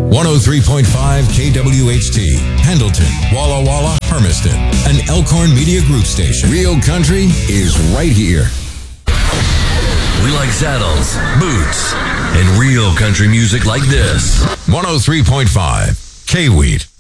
103.5 KWHT, Pendleton, Walla Walla, Hermiston, an Elkhorn Media Group station. Real country is right here. We like saddles, boots, and real country music like this. 103.5 K-Wheat.